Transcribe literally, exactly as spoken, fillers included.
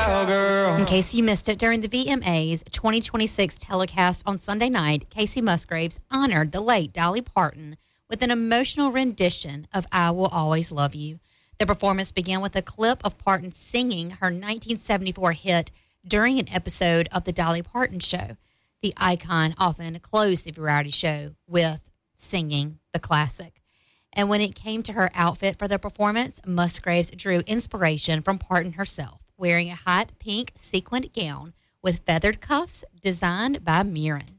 cowgirl. In case you missed it, during the V M As twenty twenty-six telecast on Sunday night, Casey Musgraves honored the late Dolly Parton with an emotional rendition of I Will Always Love You. The performance began with a clip of Parton singing her nineteen seventy-four hit during an episode of The Dolly Parton Show. The icon often closed the variety show with singing the classic. And when it came to her outfit for the performance, Musgraves drew inspiration from Parton herself, wearing a hot pink sequined gown with feathered cuffs designed by Mirren.